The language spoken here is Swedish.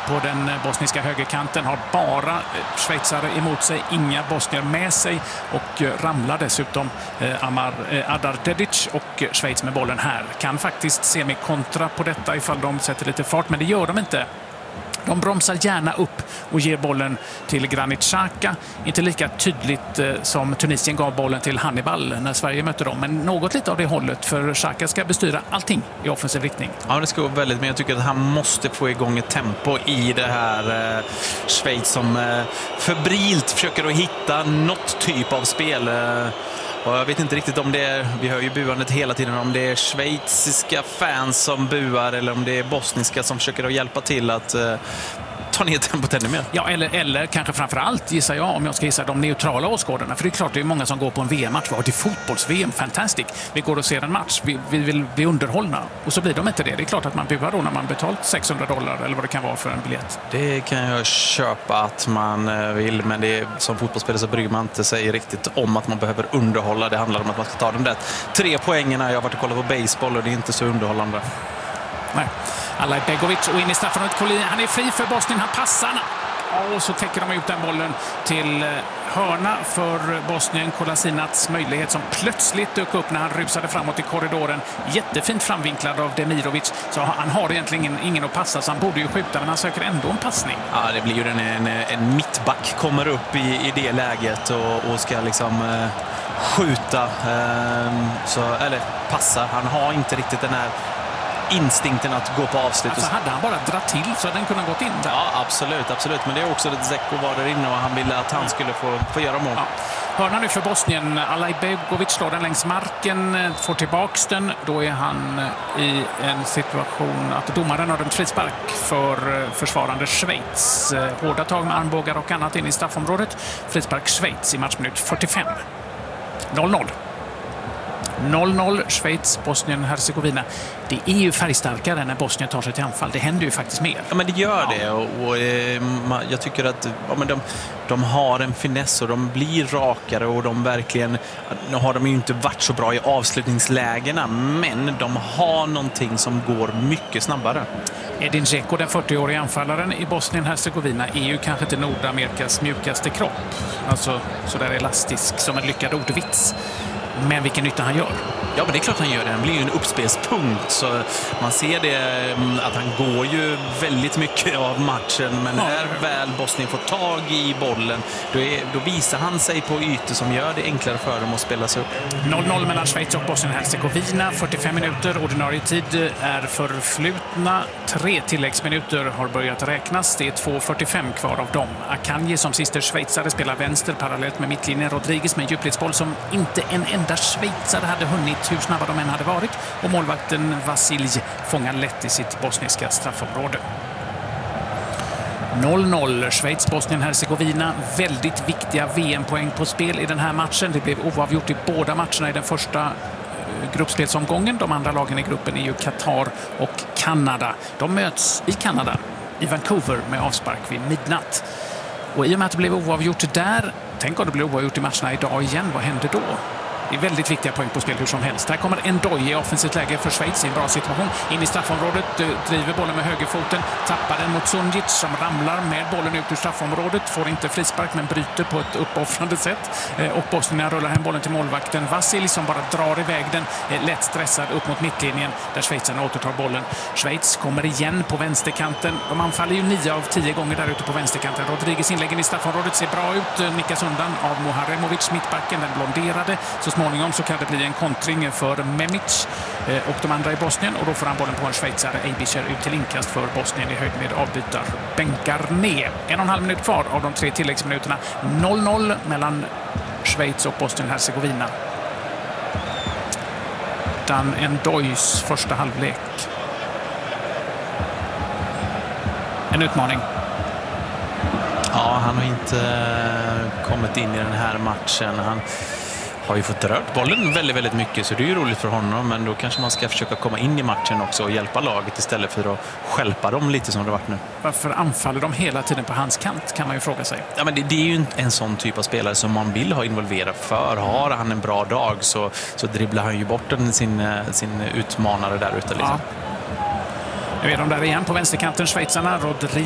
på den bosniska högerkanten. Har bara schweizare emot sig, inga bosnier med sig och ramlar dessutom Amar Adardedic och Schweiz med bollen här. Kan faktiskt se med kontra på detta ifall de sätter lite fart, men det gör de inte. De bromsar gärna upp och ger bollen till Granit Xhaka. Inte lika tydligt som Tunisien gav bollen till Hannibal när Sverige mötte dem. Men något lite av det hållet, för Xhaka ska bestyra allting i offensiv riktning. Ja, det ska gå väldigt, men jag tycker att han måste få igång ett tempo i det här Schweiz som febrilt försöker att hitta något typ av spel. Och jag vet inte riktigt om det är, vi hör ju buandet hela tiden, om det är schweiziska fans som buar eller om det är bosniska som försöker att hjälpa till att ta ner tempot ännu mer. Ja, eller kanske framförallt, gissar jag, om jag ska gissa, de neutrala åskådarna. För det är klart, det är många som går på en VM-match. Det är fotbolls-VM, fantastiskt. Vi går och ser en match, vi vill bli underhållna. Och så blir de inte det. Det är klart att man buar då när man betalt $600 eller vad det kan vara för en biljett. Det kan jag köpa att man vill, men det är, som fotbollsspelare så bryr man inte sig riktigt om att man behöver underhålla. Det handlar om att man ska ta de där 3 poängen. Jag har varit och kollat på baseball och det är inte så underhållande. Nej. Alaj Begovic och in i straffområdet. Han är fri för Bosnien, han passar. Och så täcker de ut den bollen till hörna för Bosnien. Kolasinats möjlighet som plötsligt dök upp när han rusade framåt i korridoren. Jättefint framvinklad av Demirovic. Så han har egentligen ingen att passa, så han borde ju skjuta, men han söker ändå en passning. Ja, det blir ju en mittback kommer upp i det läget och ska liksom skjuta. Eller passa. Han har inte riktigt den här instinkten att gå på avslut. Alltså hade han bara dratt till så hade den kunnat gått in där. Ja, absolut. Men det är också att Zeko var där inne och han ville att han skulle få göra mål. Ja. Hörna nu för Bosnien. Alaj Begovic slår den längs marken, får tillbaks den. Då är han i en situation att domaren har dömt frispark för försvarande Schweiz. Hårda tag med armbågar och annat in i straffområdet. Frispark Schweiz i matchminut 45. 0-0. 0-0 Schweiz, Bosnien-Hercegovina. Det är ju färgstarkare när Bosnien tar sig till anfall. Det händer ju faktiskt mer. Ja, men det gör det. Och jag tycker att de har en finess och de blir rakare och de verkligen, nu har de ju inte varit så bra i avslutningslägena, men de har någonting som går mycket snabbare. Edin Dzeko, den 40-åriga anfallaren i Bosnien-Hercegovina, är ju kanske inte Nordamerikas mjukaste kropp. Alltså sådär elastisk som en lyckad ordvits. Men vilken nytta han gör. Ja, men det är klart han gör det. Han blir ju en uppspelspunkt. Så man ser det att han går ju väldigt mycket av matchen. Men när väl Bosnien får tag i bollen, då visar han sig på ytor som gör det enklare för dem att spela sig upp. 0-0 mellan Schweiz och Bosnien-Hercegovina. 45 minuter. Ordinarie tid är förflutna. 3 tilläggsminuter har börjat räknas. Det är 2:45 kvar av dem. Akanji som sista schweizare spelar vänster parallellt med mittlinjen. Rodriguez med en djupledsboll som inte en enda schweizare hade hunnit, hur snabba de än hade varit. Och målvakten Vasilj fångar lätt i sitt bosniska straffområde. 0-0 Schweiz, Bosnien-Hercegovina. Väldigt viktiga VM-poäng på spel i den här matchen. Det blev oavgjort i båda matcherna i den första gruppspelsomgången. De andra lagen i gruppen är ju Qatar och Kanada. De möts i Kanada, i Vancouver, med avspark vid midnatt. Och i och med att det blev oavgjort där, tänk om det blev oavgjort i matcherna idag igen, vad händer då? Det är väldigt viktiga poäng på spel hur som helst. Här kommer Ndoye i offensivt läge för Schweiz i en bra situation. In i straffområdet, driver bollen med högerfoten, tappar den mot Sunjic som ramlar med bollen ut ur straffområdet. Får inte frispark men bryter på ett uppoffrande sätt. Och Bosnien rullar hem bollen till målvakten Vasilj som bara drar iväg den, lätt stressad upp mot mittlinjen där schweizarna återtar bollen. Schweiz kommer igen på vänsterkanten. De anfaller ju 9 av 10 gånger där ute på vänsterkanten. Rodriguez inläggen i straffområdet ser bra ut, nickas undan av Muharemovic, mittbacken, den blonderade. Så småningom så kan det bli en kontring för Memic och de andra i Bosnien, och då får han bollen på en schweizare. Eibicher ut till inkast för Bosnien i höjd med avbytar bänkar ner. 1,5 minut kvar av de 3 tilläggsminuterna. 0-0 mellan Schweiz och Bosnien-Hercegovina. Dan Ndoyes första halvlek. En utmaning. Ja, han har inte kommit in i den här matchen. Han har ju fått rört bollen väldigt, väldigt mycket, så det är ju roligt för honom, men då kanske man ska försöka komma in i matchen också och hjälpa laget istället för att stjälpa dem lite som det varit nu. Varför anfaller de hela tiden på hans kant, kan man ju fråga sig. Ja, men det är ju en sån typ av spelare som man vill ha involverad, för har han en bra dag så dribblar han ju bort sin utmanare där ute liksom. Ja. Nu är de där igen på vänsterkanten, schweizarna. Rodriguez